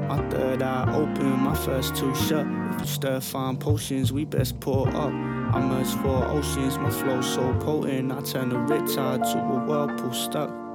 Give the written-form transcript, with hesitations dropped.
My third eye open, my first two shut. If you stir fine potions, we best pour up. I merge four oceans, my flow so potent. I turn the riptide to a whirlpool stuck.